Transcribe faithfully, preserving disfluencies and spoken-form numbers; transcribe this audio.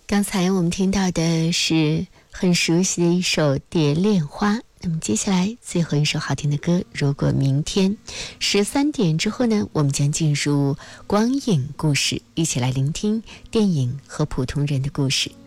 刚才我们听到的是很熟悉的一首《蝶恋花》，那么接下来最后一首好听的歌，如果明天十三点之后呢，我们将进入光影故事，一起来聆听电影和普通人的故事。